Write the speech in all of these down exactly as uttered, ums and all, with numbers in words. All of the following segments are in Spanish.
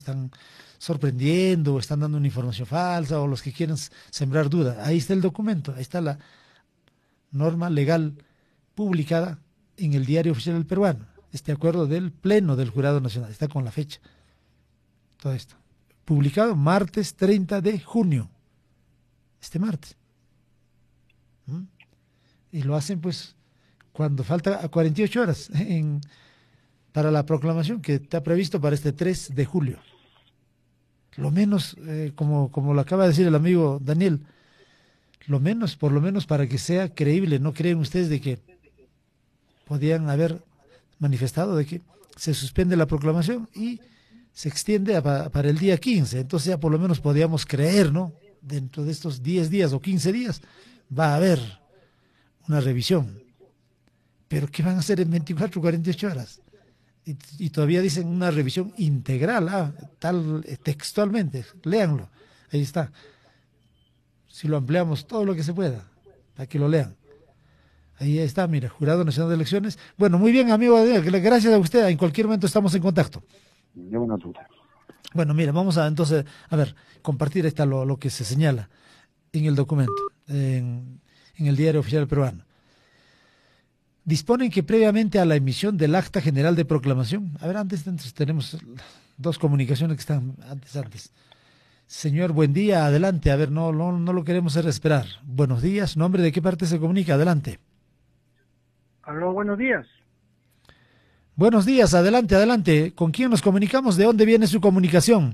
están sorprendiendo, o están dando una información falsa, o los que quieren sembrar duda. Ahí está el documento, ahí está la norma legal publicada en el Diario Oficial del Peruano. Este acuerdo del Pleno del Jurado Nacional, está con la fecha, todo esto. Publicado martes treinta de junio, este martes. ¿Mm? Y lo hacen pues cuando falta a cuarenta y ocho horas en, para la proclamación que está previsto para este tres de julio. Lo menos, eh, como, como lo acaba de decir el amigo Daniel, lo menos, por lo menos para que sea creíble, ¿no creen ustedes de que podían haber manifestado de que se suspende la proclamación y se extiende a, para el día quince? Entonces ya por lo menos podíamos creer, ¿no? Dentro de estos diez días o quince días va a haber una revisión. Pero ¿qué van a hacer en veinticuatro o cuarenta y ocho horas? Y, y todavía dicen una revisión integral, ah, tal eh, textualmente, léanlo, ahí está. Si lo ampliamos todo lo que se pueda, para que lo lean. Ahí está, mira, Jurado Nacional de Elecciones. Bueno, muy bien, amigo Daniel, gracias a usted, en cualquier momento estamos en contacto. Yo una duda. Bueno, mira, vamos a entonces, a ver, compartir está lo, lo que se señala en el documento, en, en el Diario Oficial Peruano. Disponen que previamente a la emisión del acta general de proclamación, a ver, antes, antes tenemos dos comunicaciones que están antes, antes. Señor, buen día, adelante, a ver, no, no, no lo queremos hacer esperar. Buenos días, nombre de qué parte se comunica, adelante. Aló, buenos días. Buenos días, adelante, adelante. ¿Con quién nos comunicamos? ¿De dónde viene su comunicación?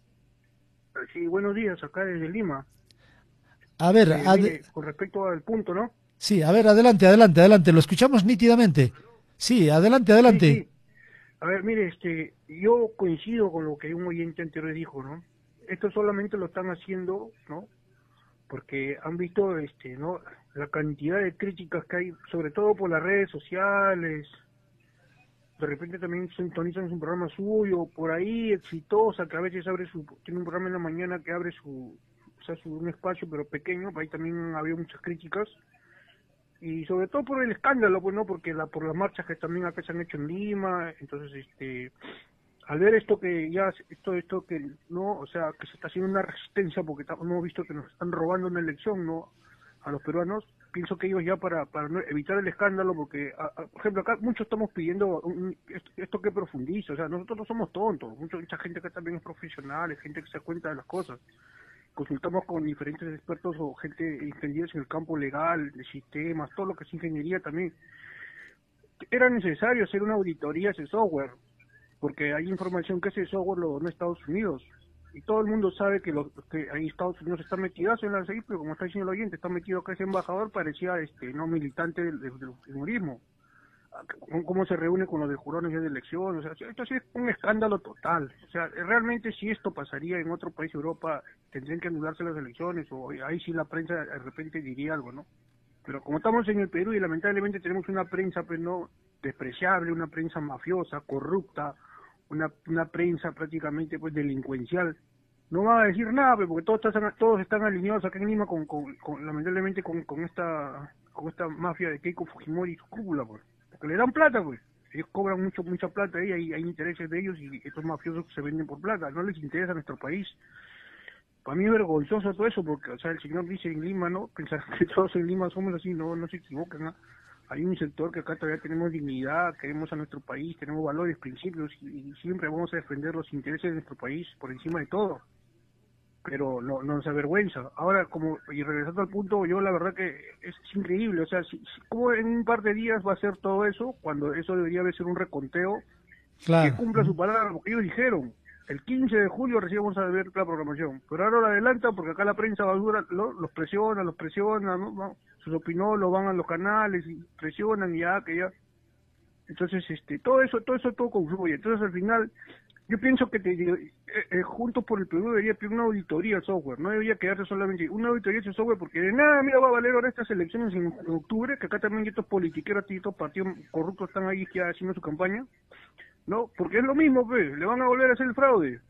Sí, buenos días, acá desde Lima. A ver, Eh, ad... mire, con respecto al punto, ¿no? Sí, a ver, adelante, adelante, adelante, lo escuchamos nítidamente. Sí, adelante, adelante. Sí, sí. A ver, mire, este, yo coincido con lo que un oyente anterior dijo, ¿no? Esto solamente lo están haciendo, ¿no? Porque han visto, este, ¿no? La cantidad de críticas que hay, sobre todo por las redes sociales. De repente también sintonizan su programa suyo, por ahí exitosa, que a veces abre su, tiene un programa en la mañana que abre su, o sea, su, un espacio pero pequeño, ahí también había muchas críticas. Y sobre todo por el escándalo, pues no, porque la por las marchas que también acá se han hecho en Lima, entonces este al ver esto que ya esto esto que no, o sea, que se está haciendo una resistencia porque hemos visto que nos están robando una elección, no, a los peruanos, pienso que ellos ya para para no, evitar el escándalo, porque a, a, por ejemplo acá muchos estamos pidiendo un, esto, esto que profundice, o sea, nosotros no somos tontos, mucha, mucha gente acá también es profesional, es gente que se da cuenta de las cosas. Consultamos con diferentes expertos o gente ingenieros en el campo legal, de sistemas, todo lo que es ingeniería también. Era necesario hacer una auditoría a ese software, porque hay información que ese software lo donó Estados Unidos. Y todo el mundo sabe que, lo, que ahí Estados Unidos está metido en la C I, pero como está diciendo el oyente, está metido acá ese embajador, parecía este no militante del, del, del fujimorismo. Cómo se reúne con los de jurados de elección, o sea, esto sí es un escándalo total. O sea, realmente si esto pasaría en otro país de Europa, tendrían que anularse las elecciones, o ahí sí la prensa de repente diría algo, ¿no? Pero como estamos en el Perú y lamentablemente tenemos una prensa, pues no, despreciable, una prensa mafiosa, corrupta, una, una prensa prácticamente pues delincuencial, no va a decir nada, pues, porque todos están, todos están alineados acá en Lima con, con, con lamentablemente con, con esta con esta mafia de Keiko Fujimori y su cúpula, pues. Porque le dan plata, pues. Ellos cobran mucho mucha plata ahí, hay, hay intereses de ellos y estos mafiosos se venden por plata. No les interesa a nuestro país. Para mí es vergonzoso todo eso, porque, o sea, el señor dice en Lima, ¿no? Pensar que todos en Lima somos así, no no se equivocan, ¿no? Hay un sector que acá todavía tenemos dignidad, queremos a nuestro país, tenemos valores, principios y, y siempre vamos a defender los intereses de nuestro país por encima de todo. Pero no, no nos avergüenza. Ahora, como, y regresando al punto, yo la verdad que es, es increíble, o sea, si, si, ¿cómo en un par de días va a ser todo eso, cuando eso debería de ser un reconteo Claro. que cumpla su palabra, porque ellos dijeron, el quince de julio recién vamos a ver la programación, pero ahora lo adelantan porque acá la prensa basura lo, los presiona, los presiona, ¿no? ¿no? Sus opinólogos van a los canales y presionan y ya, que ya. Entonces, este, todo eso, todo eso todo confluye. Entonces, al final, yo pienso que te, eh, eh, Juntos por el Perú debería pedir una auditoría al software, no debería quedarse solamente una auditoría al software, porque de nada, mira, va a valer ahora estas elecciones en, en octubre, que acá también estos politiqueros y estos partidos corruptos están ahí ya haciendo su campaña, ¿no? Porque es lo mismo, pues, le van a volver a hacer el fraude.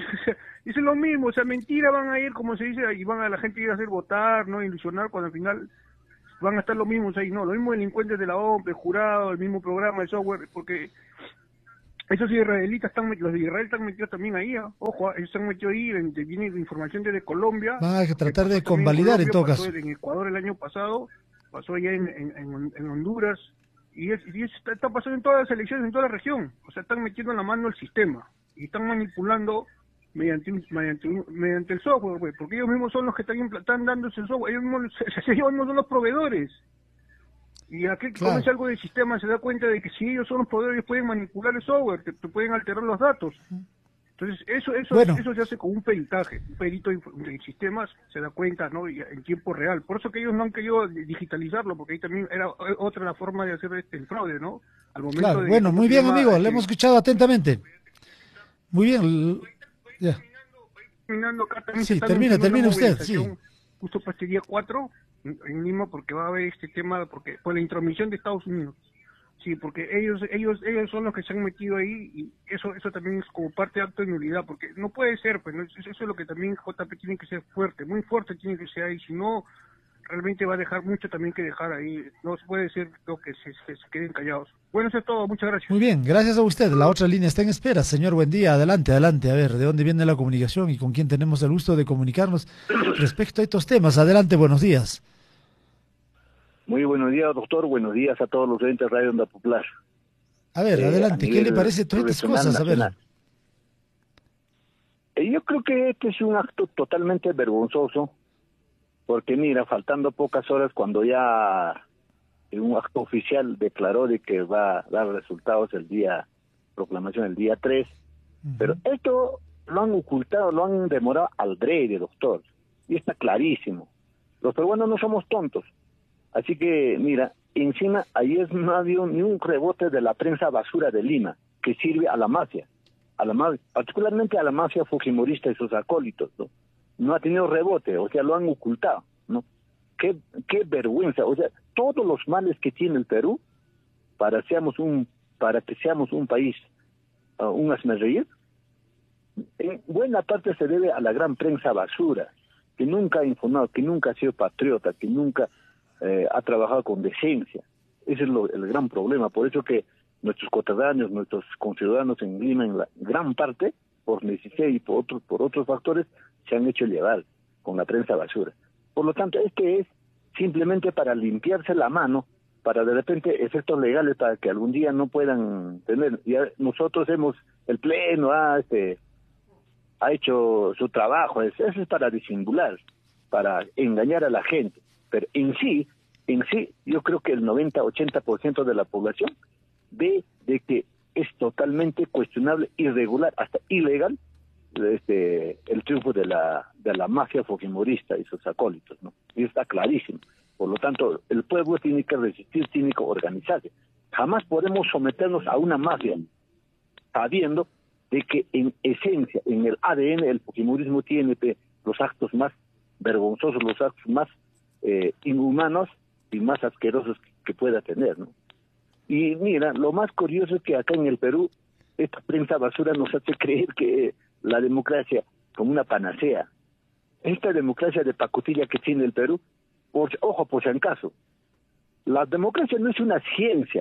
Es lo mismo, o sea, mentira van a ir, como se dice, y van a la gente ir a hacer votar, ¿no? Ilusionar, cuando al final van a estar los mismos ahí, no, los mismos delincuentes de la O M P, jurado, el mismo programa, el software, porque Esos israelitas están, los de Israel están metidos también ahí, ¿eh? Ojo, ellos están metidos ahí, viene información desde Colombia. Van a tratar de convalidar en todo caso. En Ecuador el año pasado, pasó allá en, en, en Honduras, y, es, y es, está, está pasando en todas las elecciones, en toda la región. O sea, están metiendo en la mano el sistema, y están manipulando mediante mediante mediante el software, pues, porque ellos mismos son los que están, están dando ese software, ellos mismos, ellos mismos son los proveedores. Y aquí claro. Conoce algo del sistema, se da cuenta de que si ellos son los proveedores pueden manipular el software, que te pueden alterar los datos. Entonces eso eso bueno. eso se hace con un peritaje, un perito de sistemas se da cuenta, ¿no? Y en tiempo real. Por eso que ellos no han querido digitalizarlo, porque ahí también era otra la forma de hacer este, el fraude, ¿no? Al momento claro. de, bueno, muy bien, llama, amigo, este, le hemos escuchado atentamente. Muy bien. Ya. Terminando acá también sí, termina, termina usted, sí. Justo para este día cuatro, en Lima, porque va a haber este tema, porque por la intromisión de Estados Unidos. Sí, porque ellos ellos ellos son los que se han metido ahí, y eso eso también es como parte de acto de nulidad, porque no puede ser, pues, ¿no? Eso es lo que también J P tiene que ser fuerte, muy fuerte tiene que ser ahí, si no, realmente va a dejar mucho también que dejar ahí, no se puede decir lo que se, se, se queden callados. Bueno, eso es todo, muchas gracias. Muy bien, gracias a usted, la otra línea está en espera, señor, buen día, adelante, adelante, a ver, ¿de dónde viene la comunicación y con quién tenemos el gusto de comunicarnos respecto a estos temas? Adelante, buenos días. Muy buenos días, doctor. Buenos días a todos los oyentes de Radio Onda Popular. A ver, eh, adelante. ¿Qué le parece todas estas cosas? A ver. Eh, yo creo que este es un acto totalmente vergonzoso, porque mira, faltando pocas horas cuando ya en un acto oficial declaró de que va a dar resultados el día, proclamación el día tres, uh-huh. Pero esto lo han ocultado, lo han demorado al drede, doctor, y está clarísimo. Los peruanos no somos tontos. Así que, mira, encima ayer no ha habido ni un rebote de la prensa basura de Lima, que sirve a la mafia, a la mafia, particularmente a la mafia fujimorista y sus acólitos, ¿no? No ha tenido rebote, o sea, lo han ocultado, ¿no? Qué, qué vergüenza, o sea, todos los males que tiene el Perú para, seamos un, para que seamos un país, uh, un hazmerreír, en buena parte se debe a la gran prensa basura, que nunca ha informado, que nunca ha sido patriota, que nunca... Eh, ha trabajado con decencia. Ese es lo, el gran problema. Por eso que nuestros coterráneos, nuestros conciudadanos en Lima, en la gran parte, por necesidad y por otros, por otros factores, se han hecho llevar con la prensa basura. Por lo tanto, este es simplemente para limpiarse la mano, para de repente efectos legales, para que algún día no puedan tener. Ya nosotros hemos, el Pleno ha, este, ha hecho su trabajo, eso es para disimular, para engañar a la gente. Pero en sí, en sí, yo creo que el noventa, ochenta por ciento de la población ve de que es totalmente cuestionable, irregular, hasta ilegal, este, el triunfo de la de la mafia fujimorista y sus acólitos, ¿no? Y está clarísimo. Por lo tanto, el pueblo tiene que resistir, tiene que organizarse. Jamás podemos someternos a una mafia, sabiendo de que en esencia, en el A D N, el fujimorismo tiene los actos más vergonzosos, los actos más Eh, inhumanos y más asquerosos que, que pueda tener, ¿no? Y mira, lo más curioso es que acá en el Perú esta prensa basura nos hace creer que la democracia como una panacea. Esta democracia de pacotilla que tiene el Perú, por, ojo, por si acaso, la democracia no es una ciencia,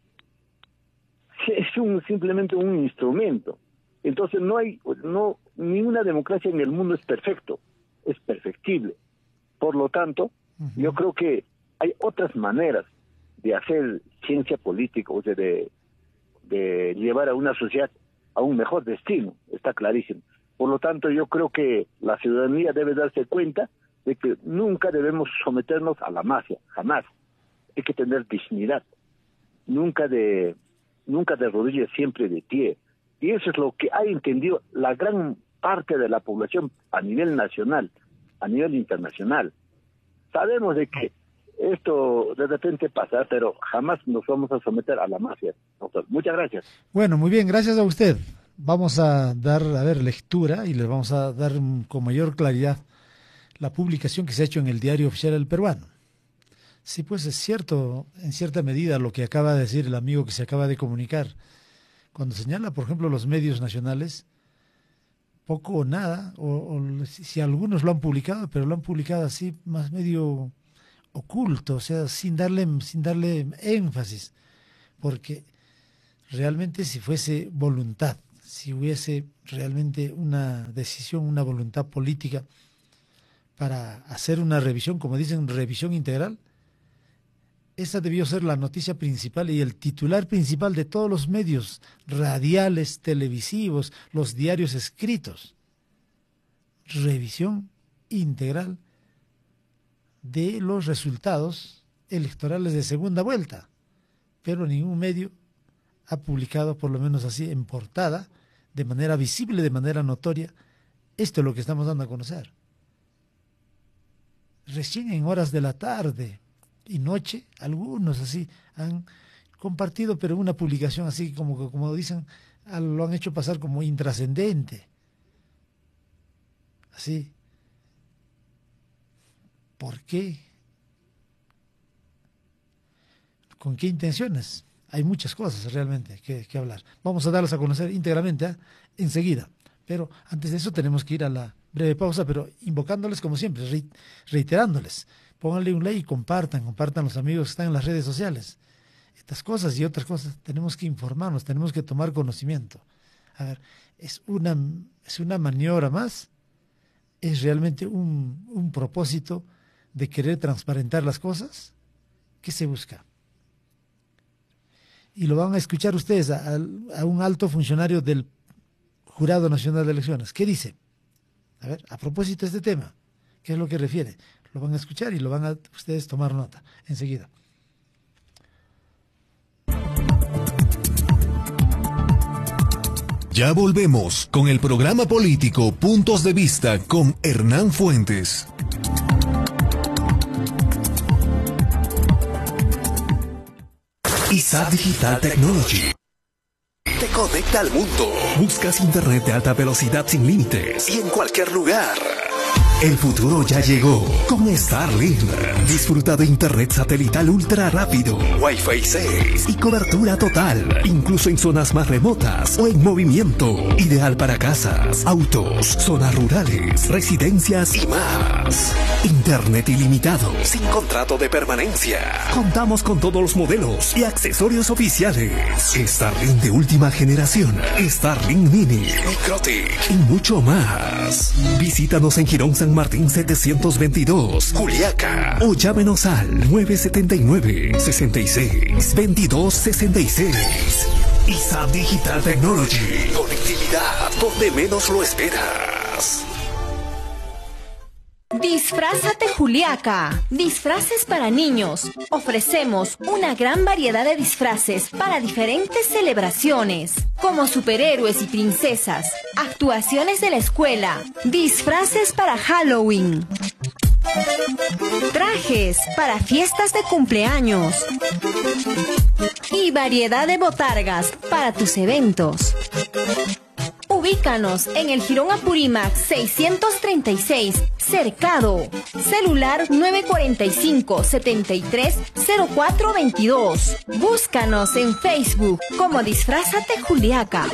es un simplemente un instrumento. Entonces no hay, no, ninguna democracia en el mundo es perfecto, es perfectible. Por lo tanto, uh-huh. Yo creo que hay otras maneras de hacer ciencia política, o sea, de, de llevar a una sociedad a un mejor destino, está clarísimo. Por lo tanto, yo creo que la ciudadanía debe darse cuenta de que nunca debemos someternos a la mafia, jamás. Hay que tener dignidad, nunca de, nunca de rodillas, siempre de pie. Y eso es lo que ha entendido la gran parte de la población a nivel nacional, a nivel internacional. Sabemos de que esto de repente pasa, pero jamás nos vamos a someter a la mafia, doctor. Muchas gracias. Bueno, muy bien, gracias a usted. Vamos a dar, a ver, lectura y les vamos a dar con mayor claridad la publicación que se ha hecho en el Diario Oficial del Peruano. Sí, pues es cierto, en cierta medida, lo que acaba de decir el amigo que se acaba de comunicar. Cuando señala, por ejemplo, los medios nacionales, poco o nada, o, o si, si algunos lo han publicado, pero lo han publicado así más medio oculto, o sea, sin darle, sin darle énfasis, porque realmente si fuese voluntad, si hubiese realmente una decisión, una voluntad política para hacer una revisión, como dicen, revisión integral, esa debió ser la noticia principal y el titular principal de todos los medios radiales, televisivos, los diarios escritos. Revisión integral de los resultados electorales de segunda vuelta, pero ningún medio ha publicado, por lo menos así, en portada, de manera visible, de manera notoria, esto es lo que estamos dando a conocer. Recién en horas de la tarde y noche, algunos así han compartido, pero una publicación así como, como dicen, lo han hecho pasar como intrascendente. Así. ¿Por qué? ¿Con qué intenciones? Hay muchas cosas realmente que, que hablar. Vamos a darlas a conocer íntegramente ¿eh? enseguida. Pero antes de eso tenemos que ir a la breve pausa, pero invocándoles como siempre, re, reiterándoles. Pónganle un like y compartan, compartan los amigos que están en las redes sociales. Estas cosas y otras cosas tenemos que informarnos, tenemos que tomar conocimiento. A ver, es una, es una maniobra más, es realmente un, un propósito de querer transparentar las cosas. ¿Qué se busca? Y lo van a escuchar ustedes a, a un alto funcionario del Jurado Nacional de Elecciones. ¿Qué dice? A ver, a propósito de este tema, ¿qué es lo que refiere? Lo van a escuchar y lo van a ustedes tomar nota enseguida. Ya volvemos con el programa político Puntos de Vista con Hernán Fuentes. I S A Digital Technology te conecta al mundo. Buscas internet de alta velocidad sin límites y en cualquier lugar. El futuro ya llegó con Starlink. Disfruta de internet satelital ultra rápido, Wi-Fi seis y cobertura total, incluso en zonas más remotas o en movimiento. Ideal para casas, autos, zonas rurales, residencias y más. Internet ilimitado, sin contrato de permanencia. Contamos con todos los modelos y accesorios oficiales. Starlink de última generación, Starlink Mini, Microtik y mucho más. Visítanos en Girón San Martín setecientos veintidós, Juliaca, o llámenos al nueve siete nueve, seis seis, veintidós sesenta y seis. I S A Digital Technology, conectividad donde menos lo esperas. Disfrázate Juliaca. Disfraces para niños. Ofrecemos una gran variedad de disfraces para diferentes celebraciones, como superhéroes y princesas, actuaciones de la escuela, disfraces para Halloween, trajes para fiestas de cumpleaños y variedad de botargas para tus eventos. Ubícanos en el Jirón Apurímac seiscientos treinta y seis, Cercado. Celular nueve cuatro cinco, siete tres, cero cuatro dos dos. Búscanos en Facebook como Disfrázate Juliaca.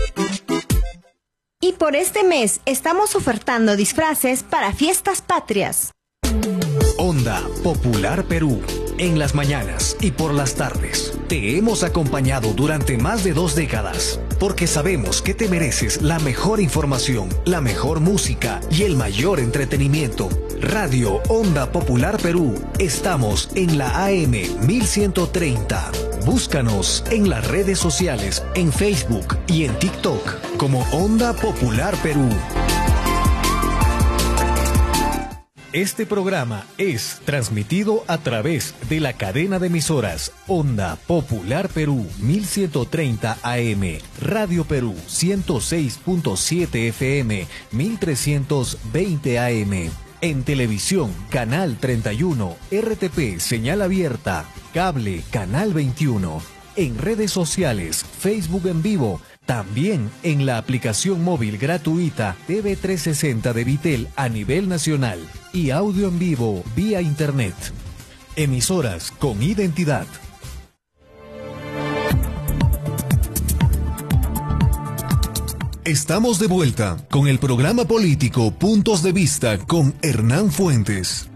Y por este mes estamos ofertando disfraces para fiestas patrias. Onda Popular Perú. En las mañanas y por las tardes. Te hemos acompañado durante más de dos décadas, porque sabemos que te mereces la mejor información, la mejor música y el mayor entretenimiento. Radio Onda Popular Perú. Estamos en la A M mil ciento treinta. Búscanos en las redes sociales, en Facebook y en TikTok como Onda Popular Perú. Este programa es transmitido a través de la cadena de emisoras Onda Popular Perú mil ciento treinta A M, Radio Perú ciento seis punto siete F M, mil trescientos veinte A M. En televisión, Canal treinta y uno, R T P Señal Abierta, Cable Canal veintiuno. En redes sociales, Facebook en vivo, también en la aplicación móvil gratuita T V trescientos sesenta de Vitel a nivel nacional y audio en vivo vía internet. Emisoras con identidad. Estamos de vuelta con el programa político Puntos de Vista con Hernán Fuentes.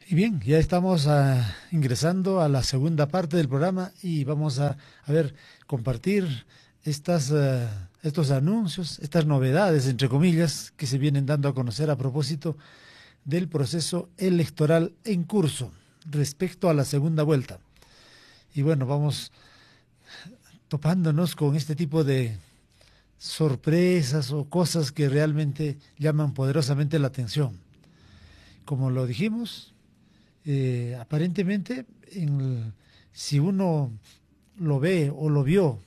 Y bien, ya estamos uh, ingresando a la segunda parte del programa y vamos a, a ver, compartir estas, uh, estos anuncios, estas novedades, entre comillas, que se vienen dando a conocer a propósito del proceso electoral en curso respecto a la segunda vuelta. Y bueno, vamos topándonos con este tipo de sorpresas o cosas que realmente llaman poderosamente la atención. Como lo dijimos, eh, aparentemente, en el, si uno lo ve o lo vio,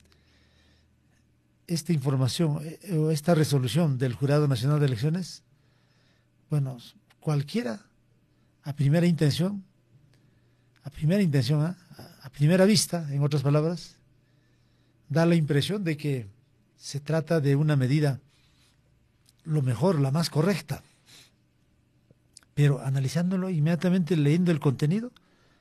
esta información eh, o esta resolución del Jurado Nacional de Elecciones, bueno, cualquiera, a primera intención, a primera intención, ¿eh? a primera vista, en otras palabras, da la impresión de que se trata de una medida lo mejor, la más correcta. Pero analizándolo inmediatamente, leyendo el contenido,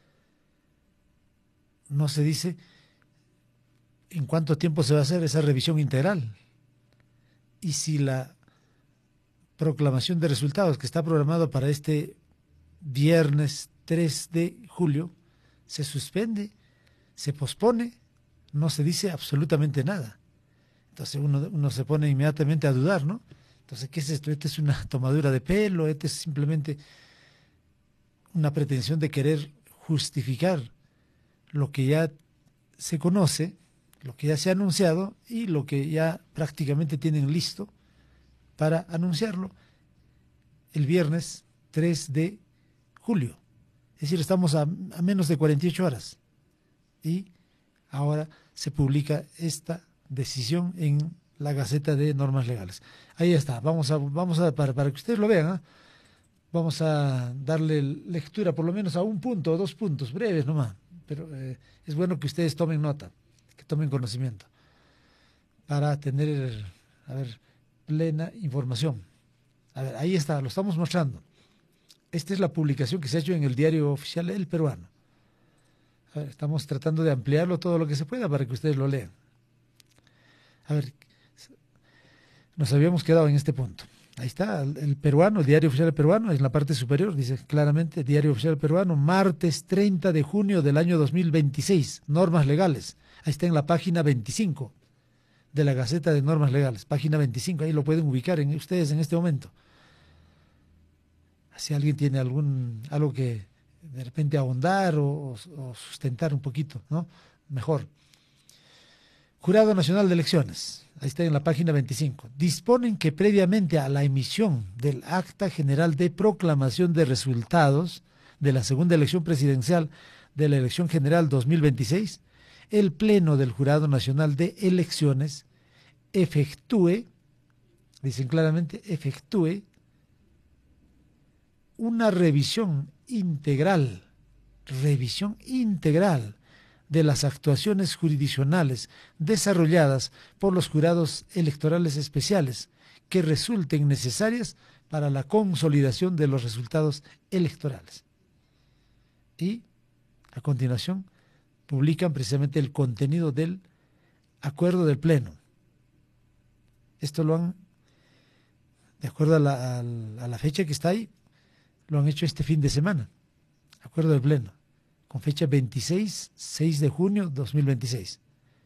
no se dice en cuánto tiempo se va a hacer esa revisión integral. Y si la proclamación de resultados que está programado para este viernes tres de julio se suspende, se pospone, no se dice absolutamente nada. Entonces uno, uno se pone inmediatamente a dudar, ¿no? Entonces, ¿qué es esto? ¿Este es una tomadura de pelo? ¿Este es simplemente una pretensión de querer justificar lo que ya se conoce, lo que ya se ha anunciado y lo que ya prácticamente tienen listo para anunciarlo el viernes tres de julio? Es decir, estamos a, a menos de cuarenta y ocho horas y ahora se publica esta decisión en la Gaceta de Normas Legales. Ahí está, vamos a, vamos a para, para que ustedes lo vean, ¿eh? Vamos a darle lectura por lo menos a un punto o dos puntos, breves nomás, pero eh, es bueno que ustedes tomen nota, que tomen conocimiento, para tener, a ver, plena información. A ver, ahí está, lo estamos mostrando. Esta es la publicación que se ha hecho en el Diario Oficial El Peruano. A ver, estamos tratando de ampliarlo todo lo que se pueda para que ustedes lo lean. A ver, nos habíamos quedado en este punto. Ahí está, el, el peruano, el Diario Oficial Peruano, en la parte superior, dice claramente, Diario Oficial Peruano, martes treinta de junio del año dos mil veintiséis, normas legales. Ahí está en la página veinticinco de la Gaceta de Normas Legales, página veinticinco, ahí lo pueden ubicar en, ustedes en este momento. Si alguien tiene algún algo que de repente ahondar o, o sustentar un poquito, ¿no? Mejor. Jurado Nacional de Elecciones, ahí está en la página veinticinco. Disponen que previamente a la emisión del Acta General de Proclamación de Resultados de la segunda elección presidencial de la elección general dos mil veintiséis, el Pleno del Jurado Nacional de Elecciones efectúe, dicen claramente, efectúe una revisión integral, revisión integral de las actuaciones jurisdiccionales desarrolladas por los jurados electorales especiales que resulten necesarias para la consolidación de los resultados electorales. Y, a continuación, publican precisamente el contenido del acuerdo del Pleno. Esto lo han, de acuerdo a la, a la fecha que está ahí, lo han hecho este fin de semana, acuerdo del Pleno, con fecha veintiséis, seis de junio dos mil veintiséis.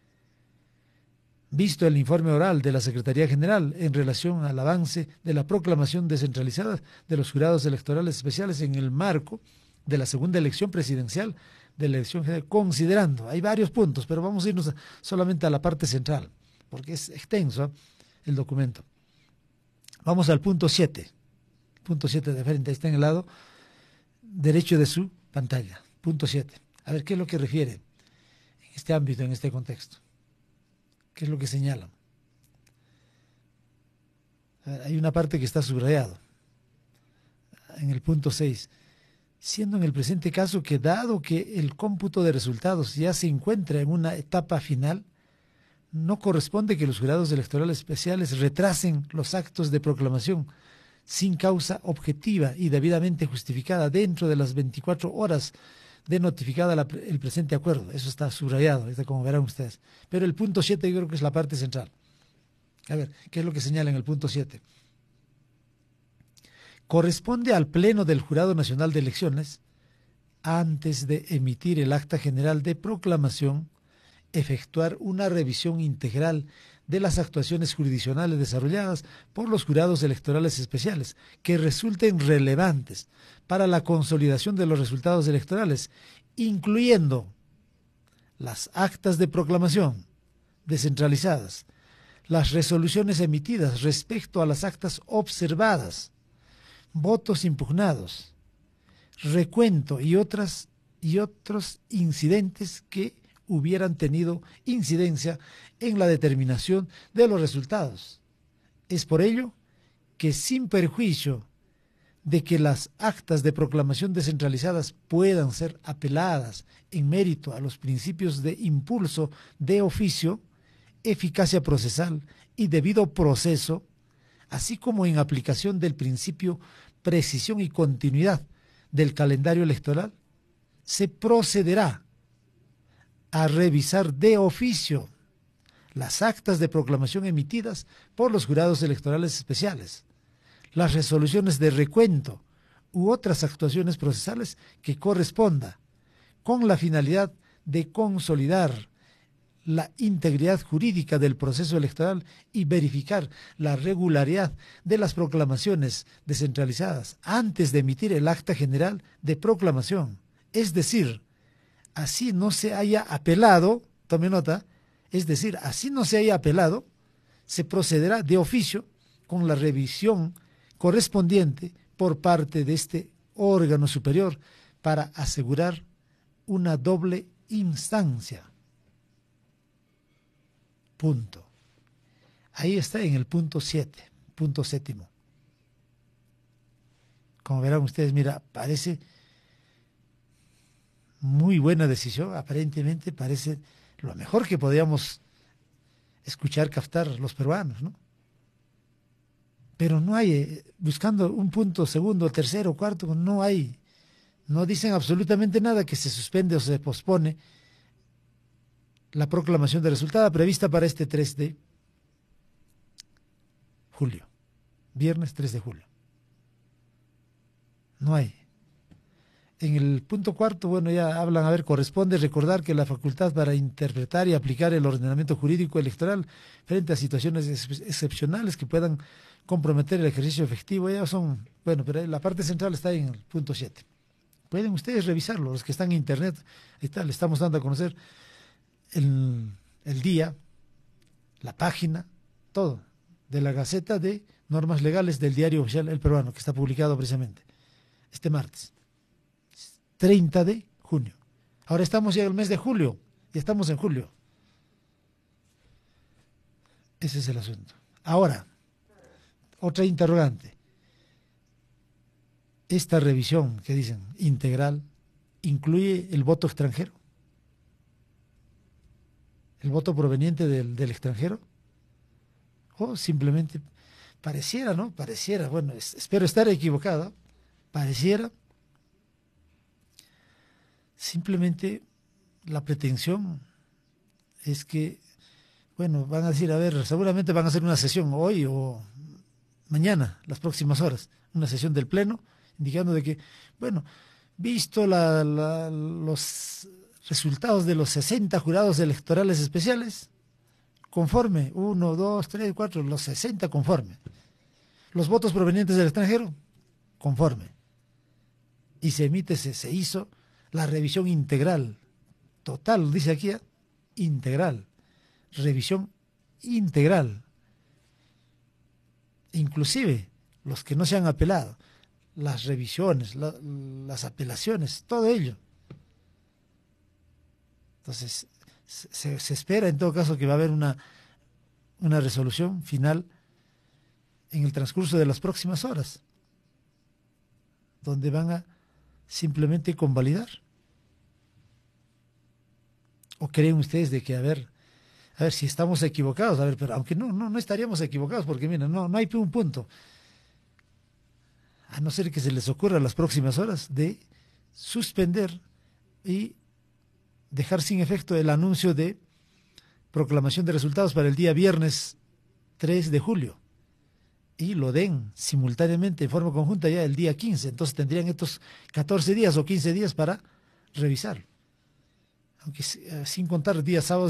Visto el informe oral de la Secretaría General en relación al avance de la proclamación descentralizada de los jurados electorales especiales en el marco de la segunda elección presidencial de la elección general, considerando, hay varios puntos, pero vamos a irnos a, solamente a la parte central, porque es extenso, ¿eh?, el documento. Vamos al punto siete. Punto siete de frente, está en el lado derecho de su pantalla. Punto siete. A ver, ¿qué es lo que refiere en este ámbito, en este contexto? ¿Qué es lo que señalan? A ver, hay una parte que está subrayado en el punto seis. Siendo en el presente caso que, dado que el cómputo de resultados ya se encuentra en una etapa final, no corresponde que los jurados electorales especiales retrasen los actos de proclamación sin causa objetiva y debidamente justificada dentro de las veinticuatro horas de notificada la, el presente acuerdo. Eso está subrayado, está como verán ustedes. Pero el punto siete yo creo que es la parte central. A ver, ¿qué es lo que señala en el punto siete? corresponde al Pleno del Jurado Nacional de Elecciones, antes de emitir el acta general de proclamación, efectuar una revisión integral de las actuaciones jurisdiccionales desarrolladas por los jurados electorales especiales que resulten relevantes para la consolidación de los resultados electorales, incluyendo las actas de proclamación descentralizadas, las resoluciones emitidas respecto a las actas observadas, votos impugnados, recuento y otras y otros incidentes que hubieran tenido incidencia en la determinación de los resultados. Es por ello que, sin perjuicio de que las actas de proclamación descentralizadas puedan ser apeladas en mérito a los principios de impulso de oficio, eficacia procesal y debido proceso, así como en aplicación del principio precisión y continuidad del calendario electoral, se procederá a revisar de oficio las actas de proclamación emitidas por los jurados electorales especiales, las resoluciones de recuento u otras actuaciones procesales que corresponda, con la finalidad de consolidar la integridad jurídica del proceso electoral y verificar la regularidad de las proclamaciones descentralizadas antes de emitir el acta general de proclamación. Es decir, así no se haya apelado, tome nota, es decir, así no se haya apelado, se procederá de oficio con la revisión correspondiente por parte de este órgano superior para asegurar una doble instancia. Punto. Ahí está en el punto siete, punto séptimo. Como verán ustedes, mira, parece muy buena decisión, aparentemente parece lo mejor que podíamos escuchar, captar los peruanos, ¿no? Pero no hay, eh, buscando un punto segundo, tercero, cuarto, no hay, no dicen absolutamente nada que se suspende o se pospone la proclamación de resultado prevista para este tres de julio, viernes tres de julio. No hay. En el punto cuarto, bueno, ya hablan, a ver, corresponde recordar que la facultad para interpretar y aplicar el ordenamiento jurídico electoral frente a situaciones ex excepcionales que puedan comprometer el ejercicio efectivo, ya son, bueno, pero la parte central está en el punto siete. Pueden ustedes revisarlo, los que están en internet, ahí está, le estamos dando a conocer el, el día, la página, todo, de la Gaceta de Normas Legales del Diario Oficial El Peruano, que está publicado precisamente este martes, treinta de junio. Ahora estamos ya en el mes de julio, ya estamos en julio. Ese es el asunto. Ahora, otra interrogante. Esta revisión que dicen integral, ¿incluye el voto extranjero? ¿El voto proveniente del, del extranjero? O simplemente pareciera, ¿no? Pareciera, bueno, es, espero estar equivocado, pareciera simplemente la pretensión es que, bueno, van a decir, a ver, seguramente van a hacer una sesión hoy o mañana, las próximas horas, una sesión del Pleno, indicando de que, bueno, visto la, la, los resultados de los sesenta jurados electorales especiales, conforme, uno, dos, tres, cuatro, los sesenta conforme. Los votos provenientes del extranjero, conforme. Y se emite, se, se hizo la revisión integral, total, dice aquí, ¿eh? Integral, revisión integral. Inclusive los que no se han apelado, las revisiones, la, las apelaciones, todo ello. Entonces, se, se espera en todo caso que va a haber una, una resolución final en el transcurso de las próximas horas, donde van a simplemente convalidar. ¿O creen ustedes de que, a ver, a ver si estamos equivocados? A ver, pero aunque no, no, no estaríamos equivocados, porque miren, no, no hay un punto. A no ser que se les ocurra las próximas horas de suspender y dejar sin efecto el anuncio de proclamación de resultados para el día viernes tres de julio. y lo den simultáneamente, de forma conjunta, ya el día quince. Entonces tendrían estos catorce días o quince días para revisarlo. Aunque sin contar días sábados